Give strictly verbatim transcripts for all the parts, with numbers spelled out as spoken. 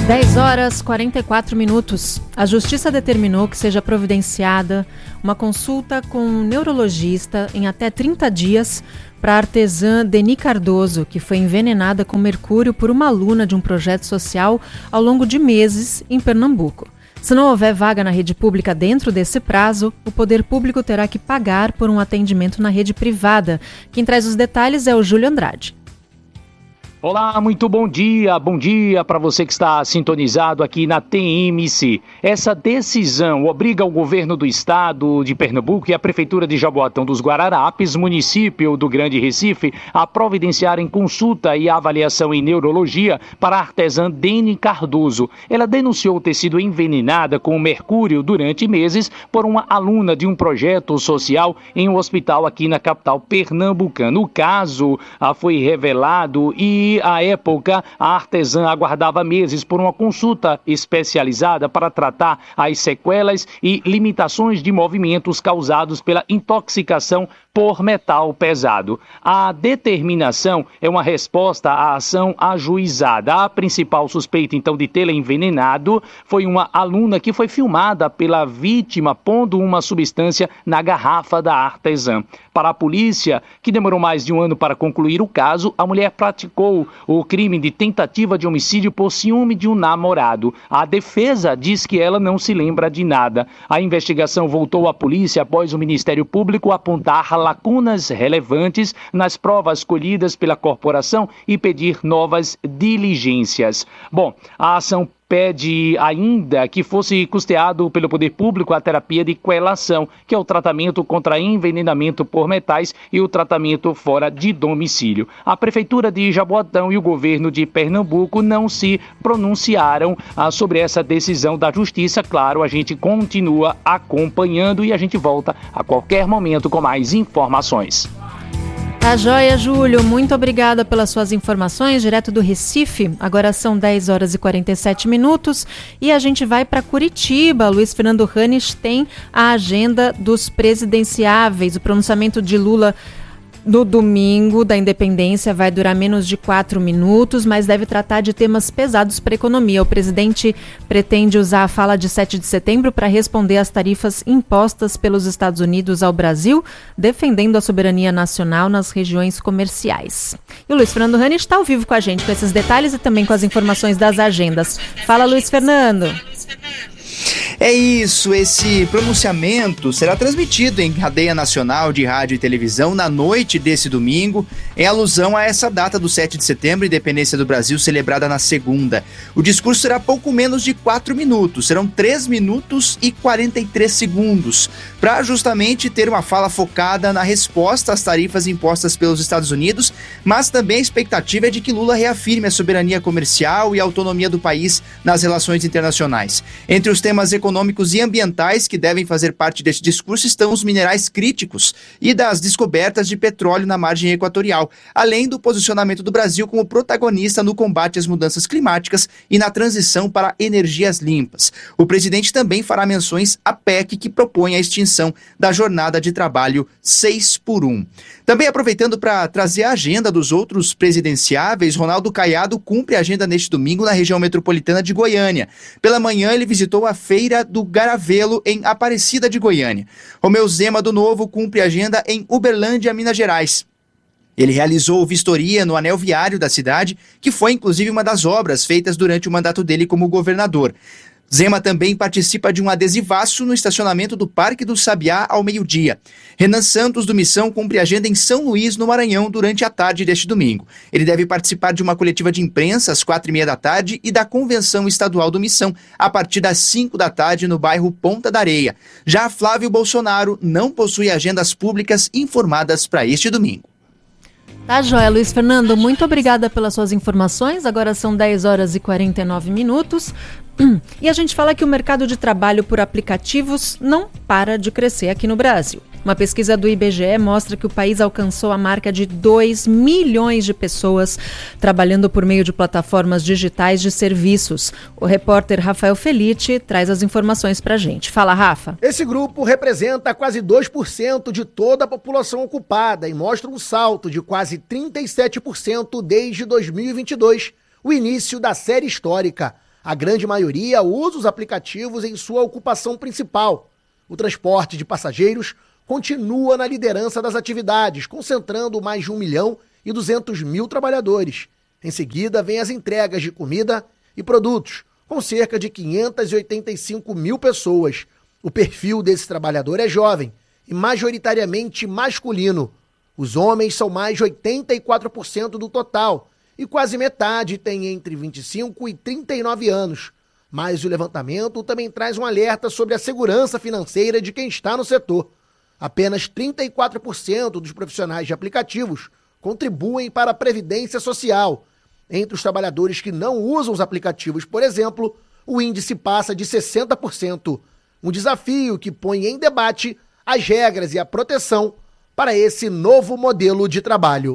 dez horas e quarenta e quatro minutos. A Justiça determinou que seja providenciada uma consulta com um neurologista em até trinta dias para a artesã Deni Cardoso, que foi envenenada com mercúrio por uma aluna de um projeto social ao longo de meses em Pernambuco. Se não houver vaga na rede pública dentro desse prazo, o poder público terá que pagar por um atendimento na rede privada. Quem traz os detalhes é o Júlio Andrade. Olá, muito bom dia, bom dia para você que está sintonizado aqui na T M C. Essa decisão obriga o governo do estado de Pernambuco e a prefeitura de Jaboatão dos Guararapes, município do Grande Recife, a providenciarem consulta e avaliação em neurologia para a artesã Deni Cardoso. Ela denunciou ter sido envenenada com mercúrio durante meses por uma aluna de um projeto social em um hospital aqui na capital pernambucana. O caso ah, foi revelado e E, à época, a artesã aguardava meses por uma consulta especializada para tratar as sequelas e limitações de movimentos causados pela intoxicação por metal pesado. A determinação é uma resposta à ação ajuizada. A principal suspeita, então, de tê-la envenenado foi uma aluna que foi filmada pela vítima pondo uma substância na garrafa da artesã. Para a polícia, que demorou mais de um ano para concluir o caso, a mulher praticou o crime de tentativa de homicídio por ciúme de um namorado. A defesa diz que ela não se lembra de nada. A investigação voltou à polícia após o Ministério Público apontar lacunas relevantes nas provas colhidas pela corporação e pedir novas diligências. Bom, a ação pede ainda que fosse custeado pelo poder público a terapia de quelação, que é o tratamento contra envenenamento por metais e o tratamento fora de domicílio. A Prefeitura de Jaboatão e o governo de Pernambuco não se pronunciaram ah, sobre essa decisão da Justiça. Claro, a gente continua acompanhando e a gente volta a qualquer momento com mais informações. Tá joia, Júlio. Muito obrigada pelas suas informações, direto do Recife. Agora são dez horas e quarenta e sete minutos e a gente vai para Curitiba. Luiz Fernando Hannes tem a agenda dos presidenciáveis. O pronunciamento de Lula no domingo da independência vai durar menos de quatro minutos, mas deve tratar de temas pesados para a economia. O presidente pretende usar a fala de sete de setembro para responder às tarifas impostas pelos Estados Unidos ao Brasil, defendendo a soberania nacional nas regiões comerciais. E o Luiz Fernando Hannes está ao vivo com a gente com esses detalhes e também com as informações das agendas. Fala, Luiz Fernando. É isso, esse pronunciamento será transmitido em cadeia nacional de rádio e televisão na noite desse domingo, em alusão a essa data do sete de setembro, independência do Brasil, celebrada na segunda. O discurso será pouco menos de quatro minutos, serão três minutos e quarenta e três segundos, para justamente ter uma fala focada na resposta às tarifas impostas pelos Estados Unidos, mas também a expectativa é de que Lula reafirme a soberania comercial e a autonomia do país nas relações internacionais. Entre os temas econômicos e ambientais que devem fazer parte deste discurso estão os minerais críticos e das descobertas de petróleo na margem equatorial, além do posicionamento do Brasil como protagonista no combate às mudanças climáticas e na transição para energias limpas. O presidente também fará menções à P E C, que propõe a extinção da jornada de trabalho seis por um. Também aproveitando para trazer a agenda dos outros presidenciáveis, Ronaldo Caiado cumpre a agenda neste domingo na região metropolitana de Goiânia. Pela manhã, ele visitou a Feira do Garavelo, em Aparecida de Goiânia. Romeu Zema, do Novo, cumpre agenda em Uberlândia, Minas Gerais. Ele realizou vistoria no anel viário da cidade, que foi inclusive uma das obras feitas durante o mandato dele como governador. Zema também participa de um adesivaço no estacionamento do Parque do Sabiá ao meio-dia. Renan Santos, do Missão, cumpre agenda em São Luís, no Maranhão, durante a tarde deste domingo. Ele deve participar de uma coletiva de imprensa às quatro e meia da tarde e da Convenção Estadual do Missão, a partir das cinco da tarde, no bairro Ponta da Areia. Já Flávio Bolsonaro não possui agendas públicas informadas para este domingo. Tá joia, Luiz Fernando, muito obrigada pelas suas informações. Agora são dez horas e quarenta e nove minutos. E a gente fala que o mercado de trabalho por aplicativos não para de crescer aqui no Brasil. Uma pesquisa do I B G E mostra que o país alcançou a marca de dois milhões de pessoas trabalhando por meio de plataformas digitais de serviços. O repórter Rafael Felice traz as informações pra gente. Fala, Rafa. Esse grupo representa quase dois por cento de toda a população ocupada e mostra um salto de quase trinta e sete por cento desde dois mil e vinte e dois, o início da série histórica. A grande maioria usa os aplicativos em sua ocupação principal. O transporte de passageiros continua na liderança das atividades, concentrando mais de um milhão e duzentos mil trabalhadores. Em seguida, vem as entregas de comida e produtos, com cerca de quinhentas e oitenta e cinco mil pessoas. O perfil desse trabalhador é jovem e majoritariamente masculino. Os homens são mais de oitenta e quatro por cento do total e quase metade tem entre vinte e cinco e trinta e nove anos. Mas o levantamento também traz um alerta sobre a segurança financeira de quem está no setor. Apenas trinta e quatro por cento dos profissionais de aplicativos contribuem para a Previdência Social. Entre os trabalhadores que não usam os aplicativos, por exemplo, o índice passa de sessenta por cento. Um desafio que põe em debate as regras e a proteção para esse novo modelo de trabalho.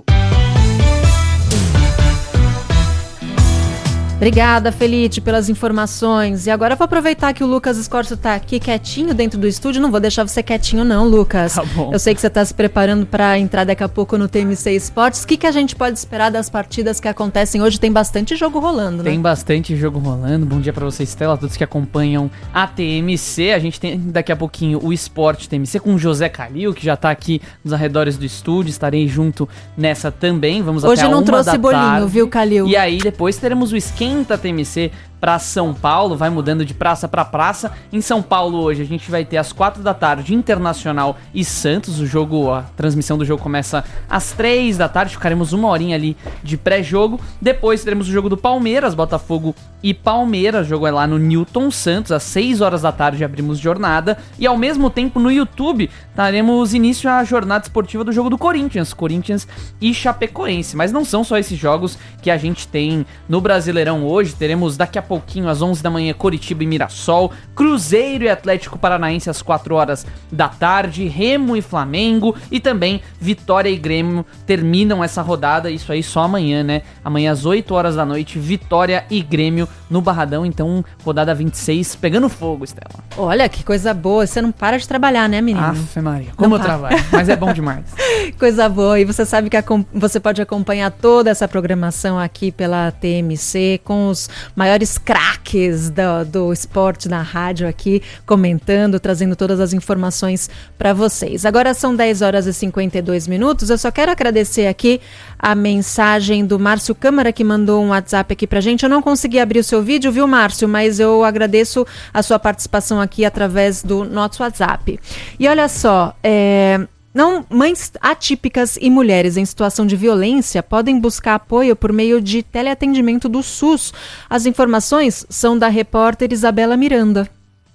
Obrigada, Felite, pelas informações. E agora eu vou aproveitar que o Lucas Scorcio está aqui quietinho dentro do estúdio. Não vou deixar você quietinho não, Lucas. Tá bom. Eu sei que você está se preparando para entrar daqui a pouco no T M C Esportes. O que, que a gente pode esperar das partidas que acontecem hoje? Tem bastante jogo rolando, né? Tem bastante jogo rolando. Bom dia para você, Estela, todos que acompanham a T M C. A gente tem daqui a pouquinho o Esporte T M C com o José Calil, que já está aqui nos arredores do estúdio. Estarei junto nessa também. Vamos hoje até a não uma trouxe da bolinho, tarde. Viu, Calil? E aí depois teremos o Esquenta T M C para São Paulo, vai mudando de praça para praça. Em São Paulo hoje a gente vai ter às quatro da tarde Internacional e Santos. O jogo, a transmissão do jogo começa às três da tarde, ficaremos uma horinha ali de pré-jogo. Depois teremos o jogo do Palmeiras, Botafogo e Palmeiras. O jogo é lá no Newton Santos, às seis horas da tarde abrimos jornada. E ao mesmo tempo no YouTube daremos início à jornada esportiva do jogo do Corinthians, Corinthians e Chapecoense. Mas não são só esses jogos que a gente tem no Brasileirão hoje. Teremos daqui a pouquinho, às onze da manhã, Coritiba e Mirassol, Cruzeiro e Atlético Paranaense às quatro horas da tarde, Remo e Flamengo e também Vitória e Grêmio terminam essa rodada, isso aí só amanhã, né? Amanhã às oito horas da noite, Vitória e Grêmio no Barradão, então rodada vinte e seis pegando fogo, Estela. Olha, que coisa boa, você não para de trabalhar, né, menino? Afe Maria, como eu trabalho, mas é bom demais. Coisa boa, e você sabe que a, você pode acompanhar toda essa programação aqui pela T M C, com os maiores craques do, do esporte na rádio aqui, comentando, trazendo todas as informações para vocês. Agora são dez horas e cinquenta e dois minutos, eu só quero agradecer aqui a mensagem do Márcio Câmara, que mandou um WhatsApp aqui pra gente. Eu não consegui abrir o seu vídeo, viu, Márcio? Mas eu agradeço a sua participação aqui através do nosso WhatsApp. E olha só, é... Não, mães atípicas e mulheres em situação de violência podem buscar apoio por meio de teleatendimento do SUS. As informações são da repórter Isabela Miranda.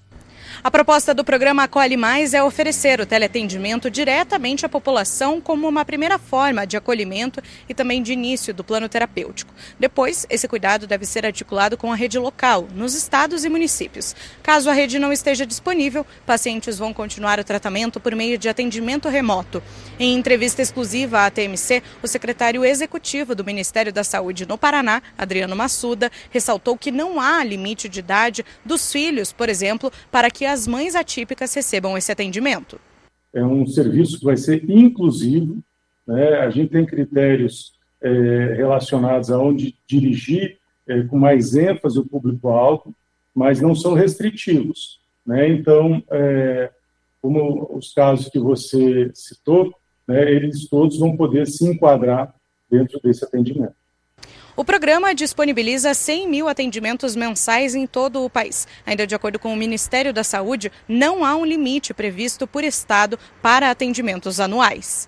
A proposta do programa Acolhe Mais é oferecer o teleatendimento diretamente à população como uma primeira forma de acolhimento e também de início do plano terapêutico. Depois, esse cuidado deve ser articulado com a rede local, nos estados e municípios. Caso a rede não esteja disponível, pacientes vão continuar o tratamento por meio de atendimento remoto. Em entrevista exclusiva à T M C, o secretário executivo do Ministério da Saúde no Paraná, Adriano Massuda, ressaltou que não há limite de idade dos filhos, por exemplo, para que as mães atípicas recebam esse atendimento. É um serviço que vai ser inclusivo, né? A gente tem critérios é, relacionados a onde dirigir é, com mais ênfase o público-alvo, mas não são restritivos, né? Então, é, como os casos que você citou, né, eles todos vão poder se enquadrar dentro desse atendimento. O programa disponibiliza cem mil atendimentos mensais em todo o país. Ainda de acordo com o Ministério da Saúde, não há um limite previsto por estado para atendimentos anuais.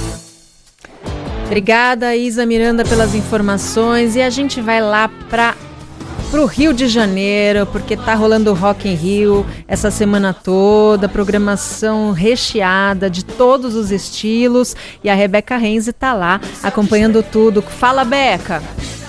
Obrigada, Isa Miranda, pelas informações. E a gente vai lá para o Rio de Janeiro, porque tá rolando o Rock in Rio essa semana toda, programação recheada de todos os estilos. E a Rebeca Renzi tá lá acompanhando tudo. Fala, Beca!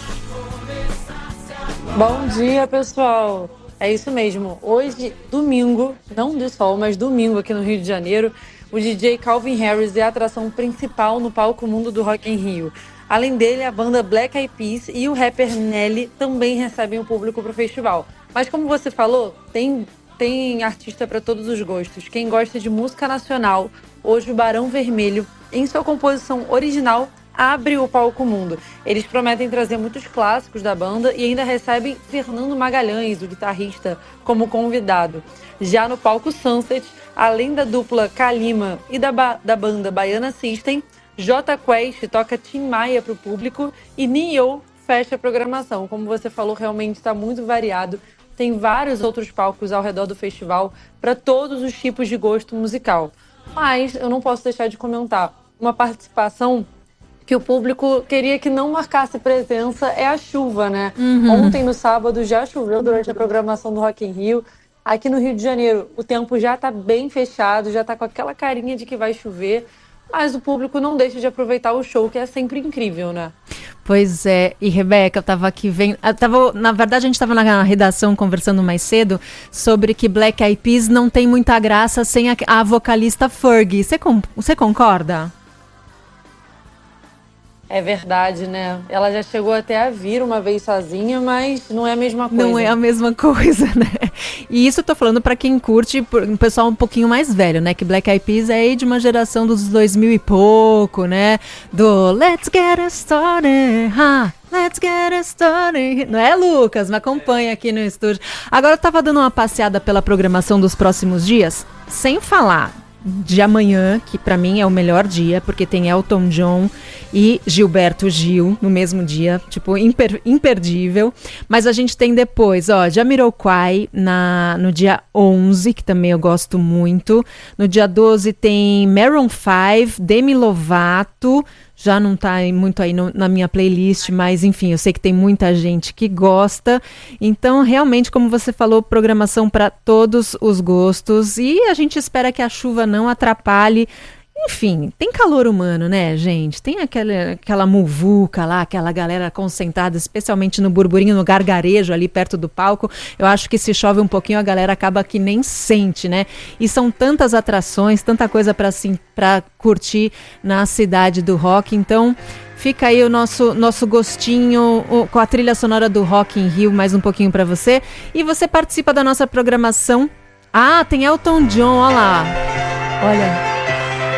Bom dia, pessoal. É isso mesmo. Hoje, domingo, não de sol, mas domingo aqui no Rio de Janeiro, o D J Calvin Harris é a atração principal no palco mundo do Rock in Rio. Além dele, a banda Black Eyed Peas e o rapper Nelly também recebem o público para o festival. Mas como você falou, tem, tem artista para todos os gostos. Quem gosta de música nacional, hoje o Barão Vermelho, em sua composição original, abre o Palco Mundo. Eles prometem trazer muitos clássicos da banda e ainda recebem Fernando Magalhães, o guitarrista, como convidado. Já no Palco Sunset, além da dupla Kalima e da, ba- da banda Baiana System, Jota Quest toca Tim Maia para o público e Nio fecha a programação. Como você falou, realmente está muito variado. Tem vários outros palcos ao redor do festival para todos os tipos de gosto musical. Mas eu não posso deixar de comentar uma participação que o público queria que não marcasse presença, é a chuva, né? Uhum. Ontem, no sábado, já choveu durante a programação do Rock in Rio. Aqui no Rio de Janeiro, o tempo já está bem fechado, já está com aquela carinha de que vai chover, mas o público não deixa de aproveitar o show, que é sempre incrível, né? Pois é, e Rebeca, eu tava aqui vendo, eu tava, na verdade a gente estava na redação conversando mais cedo sobre que Black Eyed Peas não tem muita graça sem a, a vocalista Fergie. Você com, você concorda? É verdade, né? Ela já chegou até a vir uma vez sozinha, mas não é a mesma coisa. Não é a mesma coisa, né? E isso eu tô falando pra quem curte, um pessoal um pouquinho mais velho, né? Que Black Eyed Peas é aí de uma geração dos dois mil e pouco, né? Do Let's Get It Started, huh? Let's get it started. Não é, Lucas? Me acompanha aqui no estúdio. Agora eu tava dando uma passeada pela programação dos próximos dias, sem falar de amanhã, que pra mim é o melhor dia, porque tem Elton John e Gilberto Gil no mesmo dia, tipo, imper, imperdível. Mas a gente tem depois, ó, Jamiroquai na, no dia onze, que também eu gosto muito. No dia doze tem Maroon cinco, Demi Lovato, já não tá muito aí no, na minha playlist, mas enfim, eu sei que tem muita gente que gosta. Então, realmente, como você falou, programação para todos os gostos. E a gente espera que a chuva não atrapalhe. Enfim, tem calor humano, né, gente? Tem aquela, aquela muvuca lá, aquela galera concentrada, especialmente no burburinho, no gargarejo ali perto do palco. Eu acho que se chove um pouquinho, a galera acaba que nem sente, né? E são tantas atrações, tanta coisa para assim, para curtir na cidade do rock. Então, fica aí o nosso, nosso gostinho o, com a trilha sonora do Rock in Rio, mais um pouquinho para você. E você participa da nossa programação. Ah, tem Elton John, olha lá. Olha...